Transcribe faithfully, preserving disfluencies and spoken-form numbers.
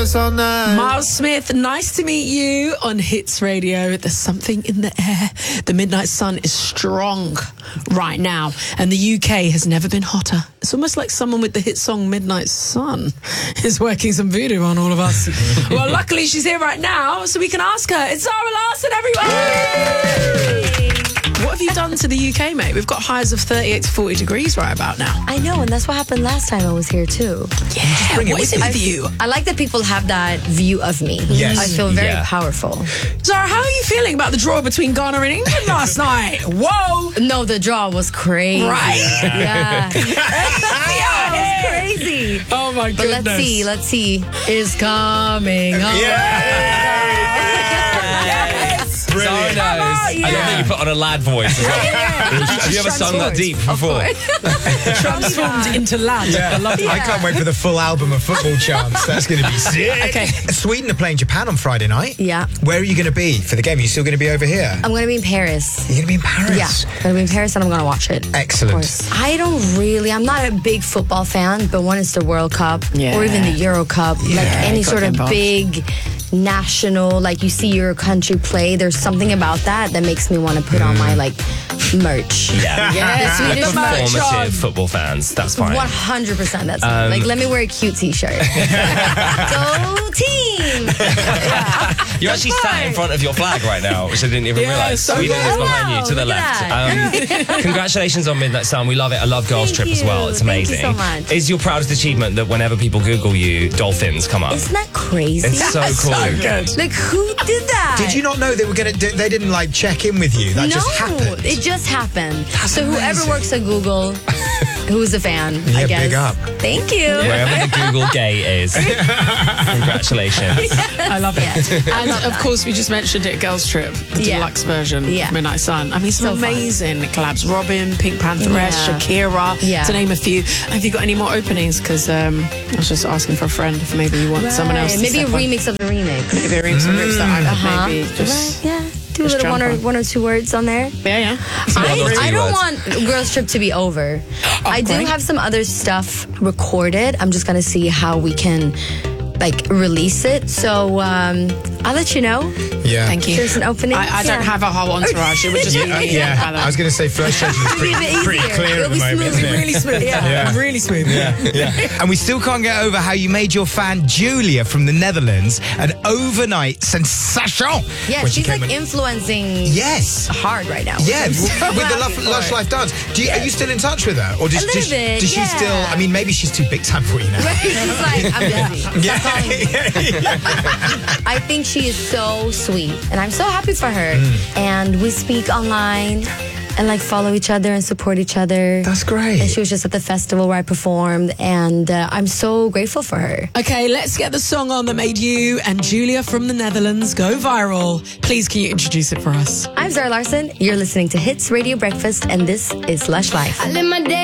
us all night. Miles Smith, nice to meet you on Hits Radio. There's something in the air. The midnight sun is strong right now, and the U K has never been hotter. It's almost like someone with the hit song Midnight Sun is working some voodoo on all of us. Well, luckily she's here right now, so we can ask her. It's Zara Larsson, everyone! What have you done to the U K, mate? We've got highs of thirty-eight to forty degrees right about now. I know, and that's what happened last time I was here too. Yeah, what is it with you? I like that people have that view of me. Yes. I feel very Yeah. powerful. Zara, how are you feeling about the draw between Ghana and England last night? Whoa! No, the draw was crazy. Right? Yeah. Yeah, it was crazy. Oh my But goodness. let's see, let's see. It's coming. Oh, Zara knows. I love that you put on a lad voice as well. Have you ever sung that deep before? Transformed into lad. I love it. I can't wait for the full album of football chants. That's going to be sick. Okay. Sweden are playing Japan on Friday night. Yeah. Where are you going to be for the game? Are you still going to be over here? I'm going to be in Paris. You're going to be in Paris? Yeah, I'm going to be in Paris and I'm going to watch it. Excellent. Of course. I don't really, I'm not a big football fan, but when it's the World Cup Yeah. or even the Euro Cup, like any gotta sort get of involved. big national, like you see your country play, there's something about that that makes me want to put on my like merch. Yeah. Yes, Swedish the merch on. Performative football fans. That's fine. one hundred percent that's me. Um, Like, let me wear a cute t-shirt. Go team! You're actually sat in front of your flag right now, which I didn't even Yeah, realise. so Sweden good. is behind Wow, you to the look at left. Um, congratulations on Midnight Sun. We love it. I love Girls Thank Trip as you. well. It's Thank you amazing. so much. Is your proudest achievement that whenever people Google you, dolphins come up? Isn't that crazy? It's so cool. good. Like, who did that? Did you not know they were going to? They didn't like check in with you. That no, just happened. it just happened. That's so whoever amazing. works at Google, who's a fan, Yeah, I guess. big up. Thank you. Wherever the Google gay is. Congratulations. I love it. And of course, we just mentioned it, Girls Trip, the Yeah. deluxe version, Yeah. Midnight Sun. I mean, some So fun. amazing collabs. Robin, Pink Pantheress, Yeah. Shakira, Yeah. to name a few. Have you got any more openings? Because um, I was just asking for a friend if maybe you want someone else to Maybe a step on. remix of the remix. Maybe a remix of rips that I could Uh-huh. maybe just... Right, yeah. Do a just little one or, jump on. one or two words on there. Yeah, yeah. I, or two I don't words. want Girls Trip to be over. I do great. have some other stuff recorded. I'm just going to see how we can like release it. So um, I'll let you know. Yeah. Thank you. There's an opening. I, I don't have a whole entourage. It would just be Yeah, me. yeah. by the way. I was going to say first session is pretty, It'll be a bit pretty easier. clear It'll at the be moment, smooth. isn't it? Really smooth. Yeah. Yeah. Really smooth. Yeah, yeah. And we still can't get over how you made your fan Julia from the Netherlands an overnight sensation. Yeah, when she she's came like in- influencing Yes. hard right now. Yeah, which I'm so with the happy Lush, for. Lush Life dance. Do you, Are you still in touch with her, or does, A little does, bit, does she yeah. still? I mean, maybe she's too big time for you now. Right? She's like, I'm busy. Yeah, Stop calling me. yeah, yeah. I think she is so sweet, and I'm so happy for her. Mm. And we speak online and like follow each other and support each other. That's great. And she was just at the festival where I performed, and uh, I'm so grateful for her. Okay, let's get the song on that made you and Julia from the Netherlands go viral. Please, can you introduce it for us? I'm Zara Larsson. You're listening to Hits Radio Breakfast, and this is Lush Life. I live my day